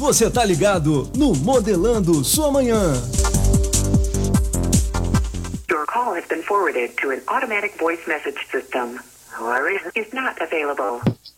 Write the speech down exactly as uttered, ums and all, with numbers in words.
Você tá ligado no Modelando Sua Manhã. Your call has been forwarded to an automatic voice message system. However, is not available.